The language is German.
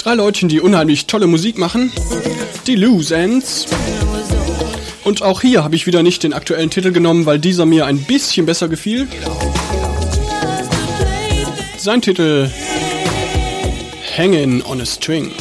3 Leutchen, die unheimlich tolle Musik machen. Die Loose Ends. Und auch hier habe ich wieder nicht den aktuellen Titel genommen, weil dieser mir ein bisschen besser gefiel. Sein Titel: Hanging on a String.